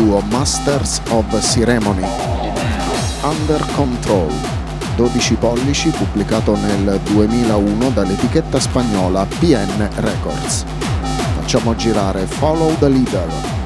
duo Masters of Ceremony. Under Control, 12 pollici, pubblicato nel 2001 dall'etichetta spagnola PN Records. Facciamo girare Follow the Leader.